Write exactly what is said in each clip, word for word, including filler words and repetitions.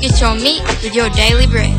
Get your meat with your daily bread.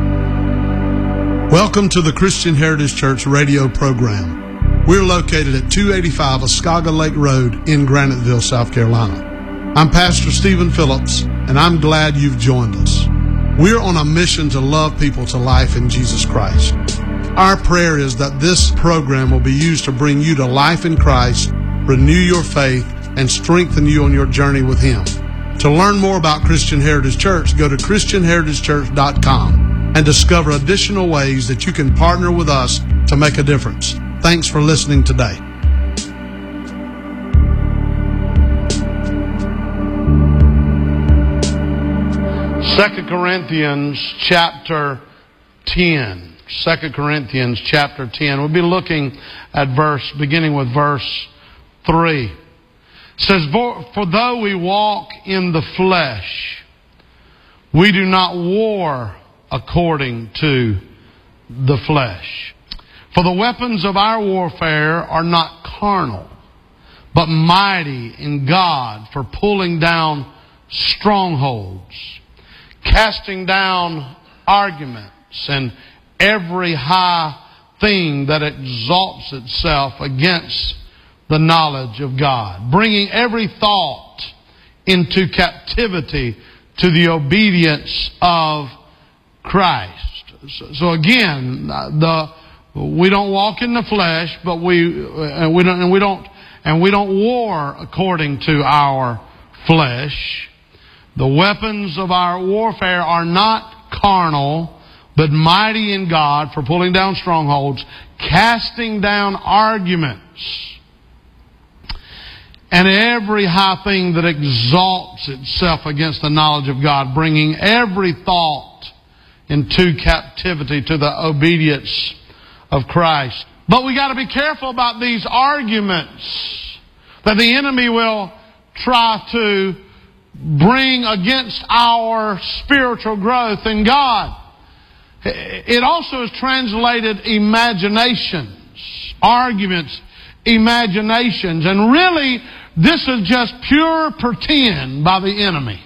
Welcome to the Christian Heritage Church radio program. We're located at two eighty-five Oscaga Lake Road in Graniteville, South Carolina. I'm Pastor Stephen Phillips, and I'm glad you've joined us. We're on a mission to love people to life in Jesus Christ. Our prayer is that this program will be used to bring you to life in Christ, renew your faith, and strengthen you on your journey with Him. To learn more about Christian Heritage Church, go to christian heritage church dot com and discover additional ways that you can partner with us to make a difference. Thanks for listening today. Second Corinthians chapter ten. Second Corinthians chapter ten. We'll be looking at verse, beginning with verse three. It says, for, for though we walk in the flesh, we do not war according to the flesh. For the weapons of our warfare are not carnal, but mighty in God for pulling down strongholds, casting down arguments and every high thing that exalts itself against the knowledge of God, bringing every thought into captivity to the obedience of Christ. So, so again, the we don't walk in the flesh, but we and we don't and we don't and we don't war according to our flesh. The weapons of our warfare are not carnal, but mighty in God for pulling down strongholds, casting down arguments, and every high thing that exalts itself against the knowledge of God, bringing every thought into captivity to the obedience of Christ. But we got to be careful about these arguments that the enemy will try to bring against our spiritual growth in God. It also is translated imaginations, arguments, imaginations. And really, this is just pure pretend by the enemy.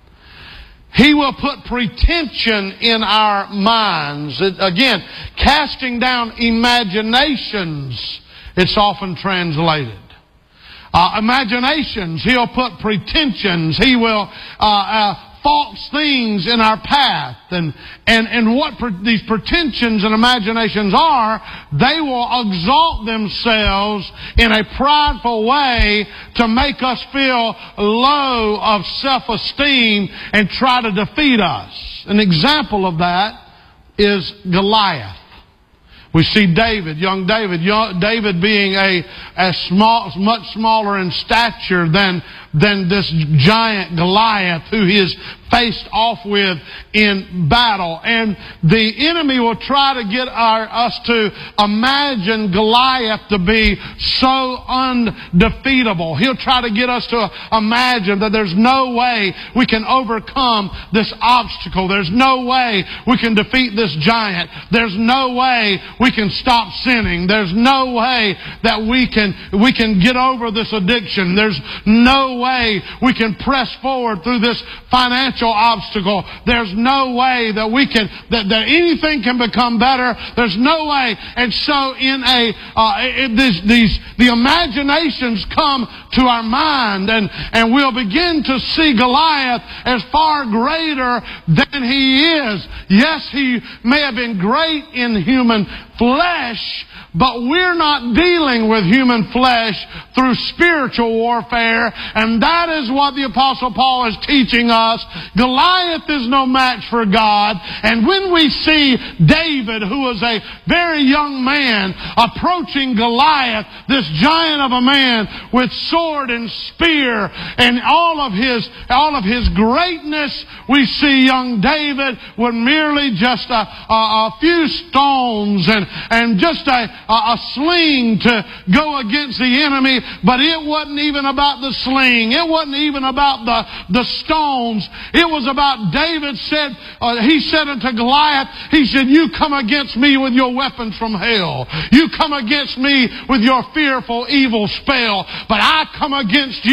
He will put pretension in our minds. It, again, casting down imaginations, it's often translated. Uh, imaginations, he'll put pretensions. He will uh, uh, false things in our path. And, and, and what pre- these pretensions and imaginations are, they will exalt themselves in a prideful way to make us feel low of self-esteem and try to defeat us. An example of that is Goliath. We see David, young David, young David being a, a small, much smaller in stature than, than this giant Goliath who he is faced off with in battle. And the enemy will try to get our, us to imagine Goliath to be so undefeatable. He'll try to get us to imagine that there's no way we can overcome this obstacle. There's no way we can defeat this giant. There's no way we can stop sinning. There's no way that we can, we can get over this addiction. There's no way we can press forward through this financial obstacle. There's no way that we can, that, that anything can become better. There's no way. And so in a, uh, in these, these, the imaginations come to our mind, and, and we'll begin to see Goliath as far greater than he is. Yes, he may have been great in human flesh, but we're not dealing with human flesh through spiritual warfare, and that is what the Apostle Paul is teaching us. Goliath is no match for God, and when we see David, who was a very young man, approaching Goliath, this giant of a man with sword and spear and all of his all of his greatness, we see young David with merely just a, a, a few stones and, and just a a sling to go against the enemy, but it wasn't even about the sling. It wasn't even about the, the stones. It was about David said, uh, he said unto Goliath, he said, you come against me with your weapons from hell. You come against me with your fearful evil spell, but I come against you